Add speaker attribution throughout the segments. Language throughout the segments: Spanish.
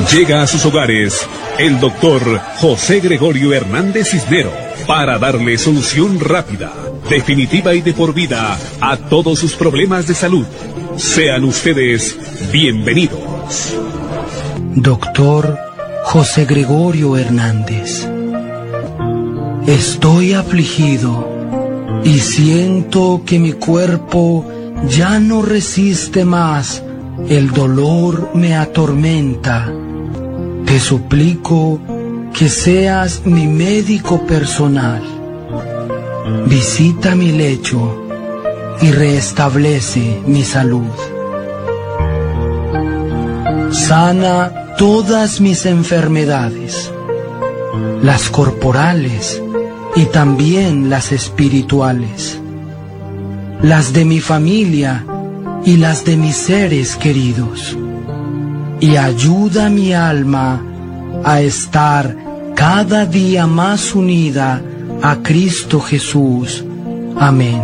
Speaker 1: Llega a sus hogares el doctor José Gregorio Hernández Cisnero para darle solución rápida, definitiva y de por vida a todos sus problemas de salud. Sean ustedes bienvenidos.
Speaker 2: Doctor José Gregorio Hernández. Estoy afligido y siento que mi cuerpo ya no resiste más. El dolor me atormenta. Te suplico que seas mi médico personal. Visita mi lecho y restablece mi salud. Sana todas mis enfermedades, las corporales y también las espirituales, las de mi familia y las de mis seres queridos, y ayuda a mi alma a estar cada día más unida a Cristo Jesús. Amén.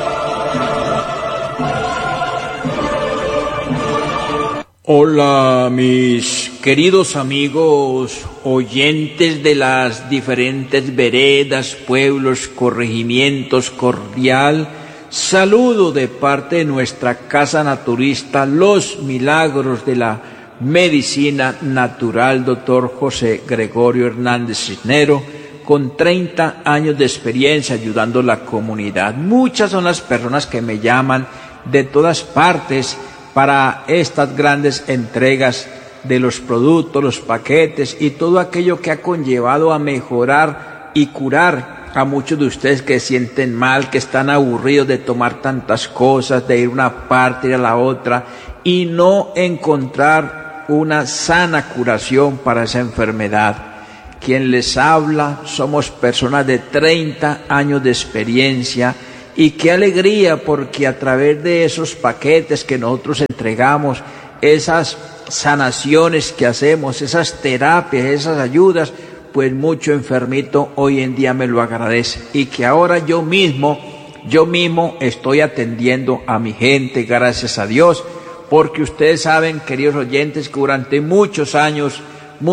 Speaker 3: Hola, mis queridos amigos, oyentes de las diferentes veredas, pueblos, corregimientos, cordial saludo de parte de nuestra casa naturista Los Milagros de la Medicina Natural, doctor José Gregorio Hernández Cisnero, con 30 años de experiencia ayudando a la comunidad. Muchas son las personas que me llaman de todas partes para estas grandes entregas de los productos, los paquetes y todo aquello que ha conllevado a mejorar y curar a muchos de ustedes que se sienten mal, que están aburridos de tomar tantas cosas, de ir a una parte y a la otra y no encontrar una sana curación para esa enfermedad. Quien les habla somos personas de 30 años de experiencia y qué alegría porque a través de esos paquetes que nosotros entregamos, esas sanaciones que hacemos, esas terapias, esas ayudas, pues mucho enfermito hoy en día me lo agradece y que ahora yo mismo estoy atendiendo a mi gente, gracias a Dios, porque ustedes saben, queridos oyentes, que durante muchos años,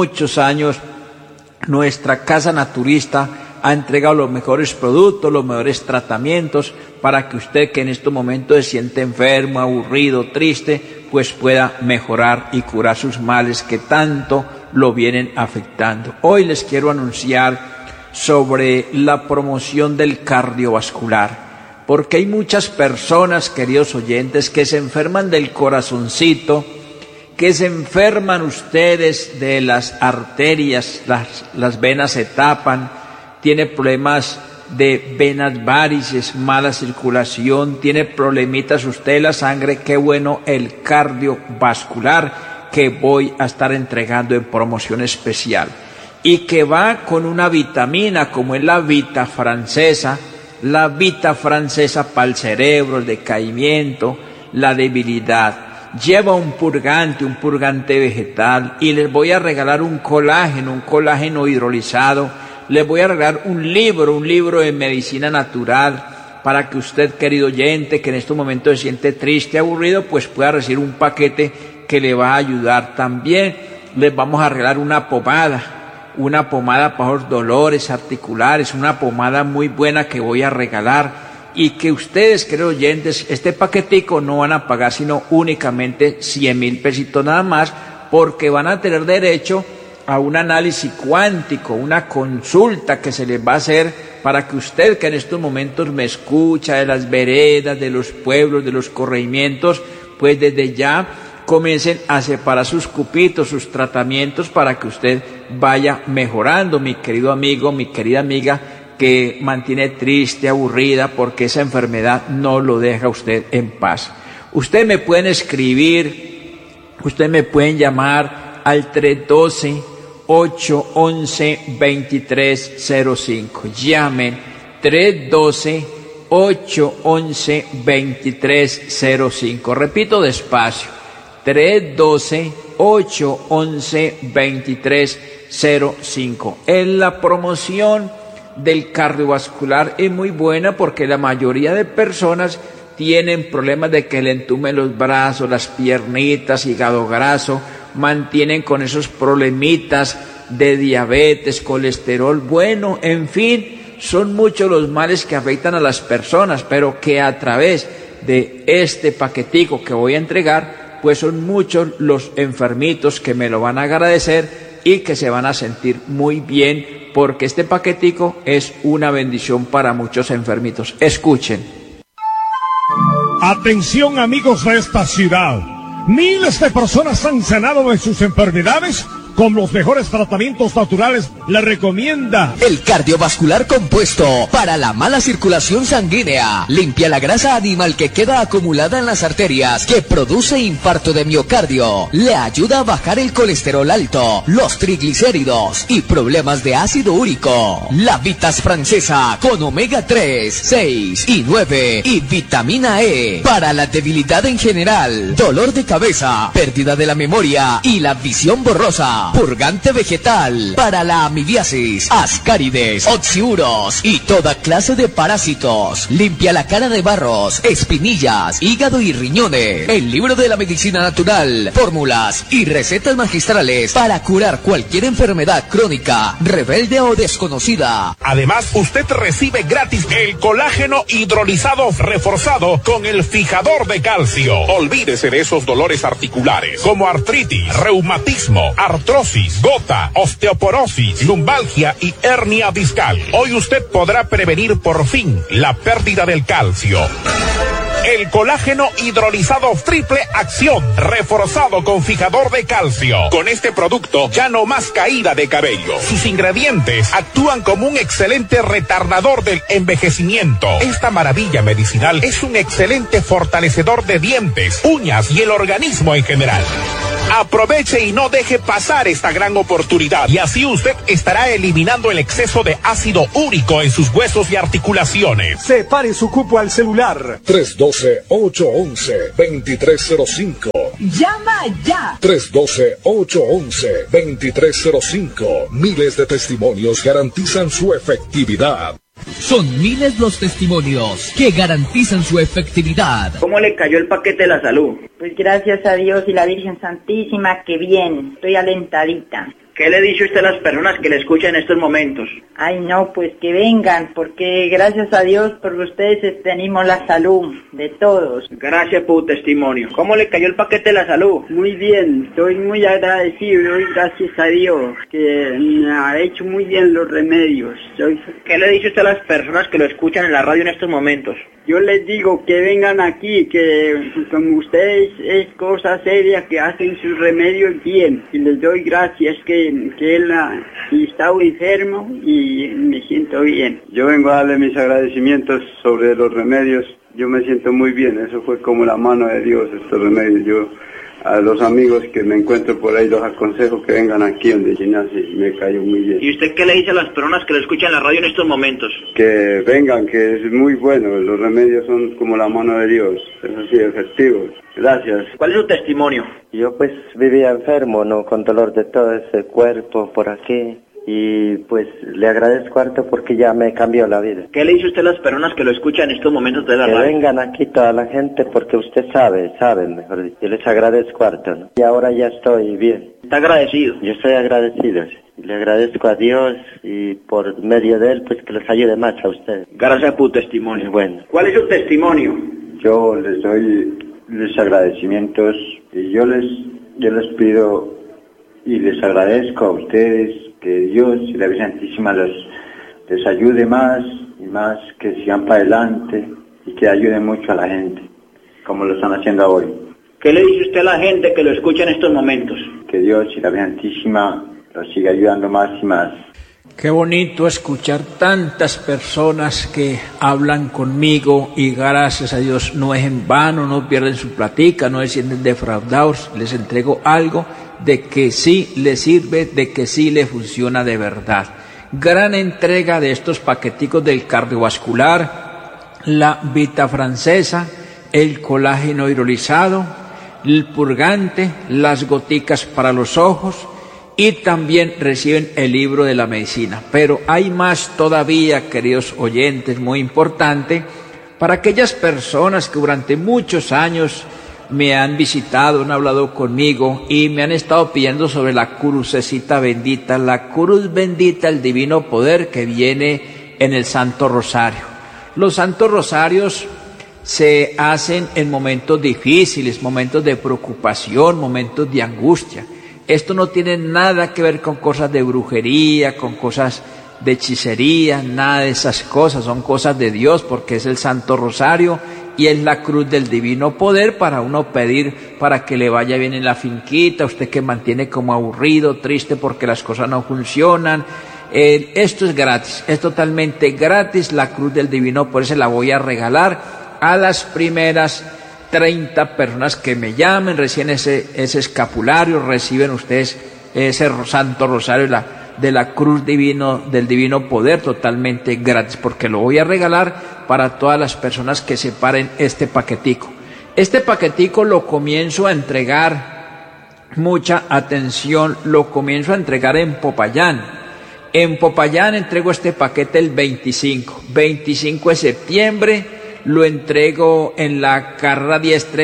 Speaker 3: nuestra casa naturista ha entregado los mejores productos, los mejores tratamientos para que usted que en estos momentos se siente enfermo, aburrido, triste, pues pueda mejorar y curar sus males que tanto lo vienen afectando. Hoy les quiero anunciar sobre la promoción del cardiovascular, porque hay muchas personas, queridos oyentes, que se enferman del corazoncito, que se enferman ustedes de las arterias, las venas se tapan, tiene problemas de venas varices, mala circulación, tiene problemitas usted de la sangre. Qué bueno el cardiovascular que voy a estar entregando en promoción especial y que va con una vitamina como es la Vita Francesa para el cerebro, el decaimiento, la debilidad. Lleva un purgante vegetal y les voy a regalar un colágeno hidrolizado. Les voy a regalar un libro de medicina natural para que usted, querido oyente, que en estos momentos se siente triste, aburrido, pues pueda recibir un paquete que le va a ayudar. También les vamos a regalar una pomada para los dolores articulares, una pomada muy buena que voy a regalar y que ustedes, queridos oyentes, este paquetico no van a pagar sino únicamente 100,000 pesitos nada más, porque van a tener derecho a un análisis cuántico, una consulta que se les va a hacer para que usted, que en estos momentos me escucha de las veredas, de los pueblos, de los corregimientos, pues desde ya comiencen a separar sus cupitos, sus tratamientos para que usted vaya mejorando, mi querido amigo, mi querida amiga, que mantiene triste, aburrida, porque esa enfermedad no lo deja usted en paz. Usted me pueden escribir, usted me pueden llamar al 312-811-2305. Llamen 312-811-2305. Repito despacio, 312-811-2305. En la promoción del cardiovascular es muy buena porque la mayoría de personas tienen problemas de que le entumen los brazos, las piernitas, hígado graso, mantienen con esos problemitas de diabetes, colesterol, bueno, en fin, son muchos los males que afectan a las personas, pero que a través de este paquetico que voy a entregar, pues son muchos los enfermitos que me lo van a agradecer y que se van a sentir muy bien, porque este paquetico es una bendición para muchos enfermitos. Escuchen.
Speaker 4: Atención, amigos de esta ciudad. Miles de personas han sanado de sus enfermedades con los mejores tratamientos naturales. Le recomienda
Speaker 5: el cardiovascular compuesto para la mala circulación sanguínea. Limpia la grasa animal que queda acumulada en las arterias, que produce infarto de miocardio. Le ayuda a bajar el colesterol alto, los triglicéridos y problemas de ácido úrico. La Vitas francesa con omega 3, 6 y 9 y vitamina E para la debilidad en general, dolor de cabeza, pérdida de la memoria y la visión borrosa. Purgante vegetal para la amibiasis, ascárides, oxiuros y toda clase de parásitos. Limpia la cara de barros, espinillas, hígado y riñones. El libro de la medicina natural, fórmulas y recetas magistrales para curar cualquier enfermedad crónica, rebelde o desconocida.
Speaker 6: Además, usted recibe gratis el colágeno hidrolizado reforzado con el fijador de calcio. Olvídese de esos dolores articulares como artritis, reumatismo, artrosis, gota, osteoporosis, lumbalgia y hernia discal. Hoy usted podrá prevenir por fin la pérdida del calcio. El colágeno hidrolizado triple acción, reforzado con fijador de calcio. Con este producto ya no más caída de cabello. Sus ingredientes actúan como un excelente retardador del envejecimiento. Esta maravilla medicinal es un excelente fortalecedor de dientes, uñas y el organismo en general. Aproveche y no deje pasar esta gran oportunidad, y así usted estará eliminando el exceso de ácido úrico en sus huesos y articulaciones.
Speaker 7: Separe su cupo al celular.
Speaker 8: 312-811-2305.
Speaker 9: ¡Llama ya!
Speaker 8: 312-811-2305. Miles de testimonios garantizan su efectividad.
Speaker 5: Son miles los testimonios que garantizan su efectividad.
Speaker 10: ¿Cómo le cayó el paquete de la salud?
Speaker 9: Pues gracias a Dios y la Virgen Santísima, que bien, estoy alentadita.
Speaker 10: ¿Qué le dice usted a las personas que le escuchan en estos momentos?
Speaker 9: Ay no, pues que vengan, porque gracias a Dios por ustedes tenemos la salud de todos.
Speaker 10: Gracias por tu testimonio. ¿Cómo le cayó el paquete de la salud?
Speaker 11: Muy bien, estoy muy agradecido, doy gracias a Dios, que me ha hecho muy bien los remedios.
Speaker 10: ¿Qué le dice usted a las personas que lo escuchan en la radio en estos momentos?
Speaker 11: Yo les digo que vengan aquí, que con ustedes es cosa seria, que hacen sus remedios bien. Y les doy gracias que él estaba enfermo y me siento bien.
Speaker 12: Yo vengo a darle mis agradecimientos sobre los remedios. Yo me siento muy bien, eso fue como la mano de Dios, estos remedios. Yo a los amigos que me encuentro por ahí los aconsejo que vengan aquí donde Gimnasia, me cayó muy bien.
Speaker 10: ¿Y usted qué le dice a las personas que lo escuchan en la radio en estos momentos?
Speaker 12: Que vengan, que es muy bueno, los remedios son como la mano de Dios, eso sí, efectivos. Gracias.
Speaker 10: ¿Cuál es su testimonio?
Speaker 13: Yo pues vivía enfermo, ¿no? Con dolor de todo ese cuerpo por aquí. Y pues le agradezco harto porque ya me cambió la vida.
Speaker 10: ¿Qué le dice usted a las personas que lo escuchan en estos momentos de la radio?
Speaker 13: Que vengan aquí toda la gente porque usted saben, mejor dicho. Yo les agradezco harto, ¿no? Y ahora ya estoy bien.
Speaker 10: ¿Está agradecido?
Speaker 13: Yo estoy agradecido. Le agradezco a Dios y por medio de él pues que les ayude más a ustedes.
Speaker 10: Gracias por tu testimonio.
Speaker 13: Bueno.
Speaker 10: ¿Cuál es su testimonio?
Speaker 12: Yo les doy los agradecimientos y yo les pido y les agradezco a ustedes que Dios y la Virgen Santísima les ayude más y más, que sigan para adelante y que ayuden mucho a la gente, como lo están haciendo hoy.
Speaker 10: ¿Qué le dice usted a la gente que lo escucha en estos momentos?
Speaker 12: Que Dios y la Virgen Santísima los siga ayudando más y más.
Speaker 3: Qué bonito escuchar tantas personas que hablan conmigo y gracias a Dios no es en vano, no pierden su platica, no se sienten defraudados, les entrego algo de que sí le sirve, de que sí le funciona de verdad. Gran entrega de estos paqueticos del cardiovascular, la Vita francesa, el colágeno hidrolizado, el purgante, las goticas para los ojos y también reciben el libro de la medicina. Pero hay más todavía, queridos oyentes, muy importante para aquellas personas que durante muchos años me han visitado, han hablado conmigo y me han estado pidiendo sobre la crucecita bendita, la cruz bendita, el divino poder que viene en el Santo Rosario. Los Santos Rosarios se hacen en momentos difíciles, momentos de preocupación, momentos de angustia. Esto no tiene nada que ver con cosas de brujería, con cosas de hechicería, nada de esas cosas, son cosas de Dios, porque es el Santo Rosario y es la cruz del divino poder para uno pedir para que le vaya bien en la finquita, usted que mantiene como aburrido, triste porque las cosas no funcionan. Esto es gratis, es totalmente gratis, la cruz del divino poder se la voy a regalar a las primeras 30 personas que me llamen, reciben ese escapulario, reciben ustedes ese Santo Rosario de la cruz del divino poder totalmente gratis, porque lo voy a regalar para todas las personas que separen este paquetico. Este paquetico lo comienzo a entregar, mucha atención, lo comienzo a entregar en Popayán. En Popayán entrego este paquete el 25 de septiembre, lo entrego en la carrera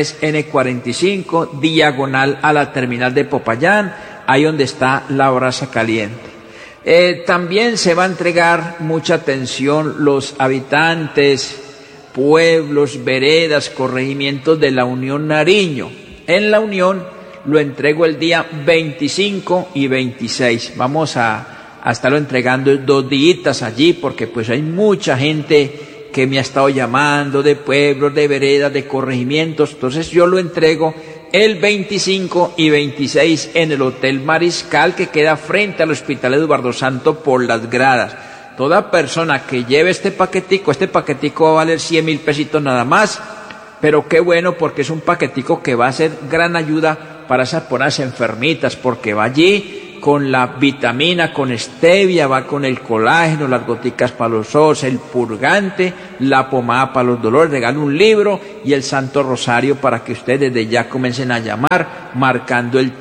Speaker 3: 103N45, diagonal a la terminal de Popayán, ahí donde está la brasa caliente. También se va a entregar mucha atención los habitantes, pueblos, veredas, corregimientos de la Unión Nariño. En la Unión lo entrego el día 25 y 26. Vamos a estarlo entregando 2 días allí, porque pues hay mucha gente que me ha estado llamando de pueblos, de veredas, de corregimientos. Entonces yo lo entrego el 25 y 26 en el Hotel Mariscal, que queda frente al Hospital Eduardo Santo por Las Gradas. Toda persona que lleve este paquetico va a valer 100.000 pesitos nada más, pero qué bueno, porque es un paquetico que va a ser gran ayuda para esas personas enfermitas, porque va allí con la vitamina, con stevia, va con el colágeno, las goticas para los ojos, el purgante, la pomada para los dolores, regalo un libro y el Santo Rosario para que ustedes desde ya comiencen a llamar, marcando el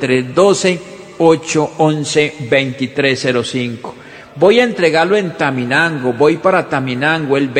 Speaker 3: 312-811-2305. Voy a entregarlo en Taminango, voy para Taminango el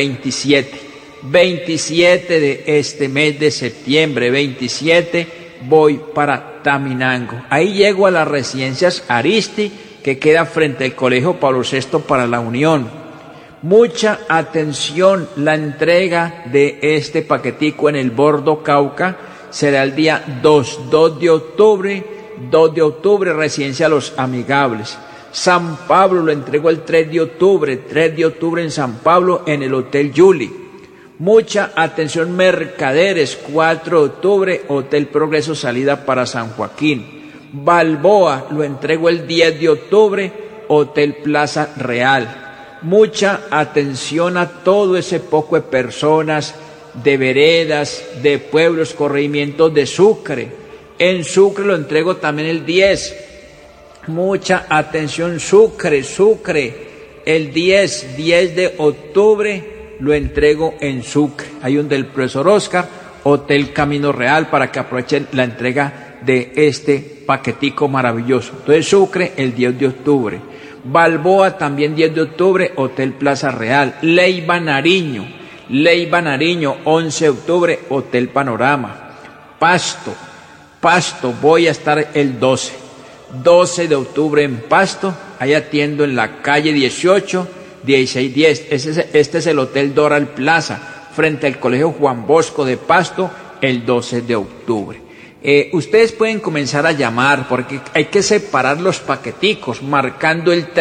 Speaker 3: 27 de este mes de septiembre, 27, voy para Taminango. Ahí llego a las residencias Aristi, que queda frente al Colegio Pablo VI para la Unión. Mucha atención, la entrega de este paquetico en el Bordo Cauca será el día 2 de octubre, residencia Los Amigables. San Pablo lo entrego el 3 de octubre en San Pablo en el Hotel Juli. Mucha atención, Mercaderes, 4 de octubre, Hotel Progreso, salida para San Joaquín. Balboa, lo entrego el 10 de octubre, Hotel Plaza Real. Mucha atención a todo ese poco de personas, de veredas, de pueblos, corregimientos de Sucre. En Sucre lo entrego también el 10. Mucha atención, Sucre, el 10 de octubre, lo entrego en Sucre, hay un del profesor Oscar, Hotel Camino Real, para que aprovechen la entrega de este paquetico maravilloso. Entonces Sucre el 10 de octubre, Balboa también 10 de octubre, Hotel Plaza Real. Leiva Nariño, 11 de octubre, Hotel Panorama. Pasto, voy a estar el 12 de octubre en Pasto, ahí atiendo en la calle 18, 1610, este es el Hotel Doral Plaza, frente al Colegio Juan Bosco de Pasto, el 12 de octubre. Ustedes pueden comenzar a llamar, porque hay que separar los paqueticos, marcando el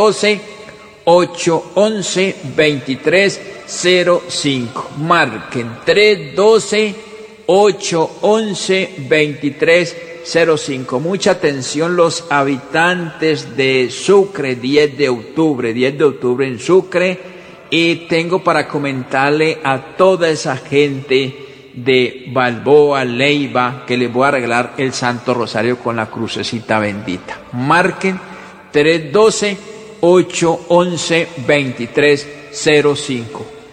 Speaker 3: 312-811-2305. Marquen 312-811-2305. Mucha atención, los habitantes de Sucre, 10 de octubre en Sucre, y tengo para comentarle a toda esa gente de Balboa, Leiva, que les voy a regalar el Santo Rosario con la crucecita bendita. Marquen 312-811-2305.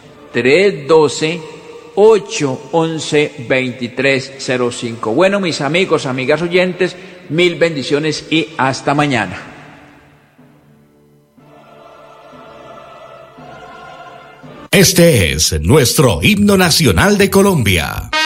Speaker 3: 312-811-2305. Bueno, mis amigos, amigas oyentes, mil bendiciones y hasta mañana.
Speaker 6: Este es nuestro himno nacional de Colombia.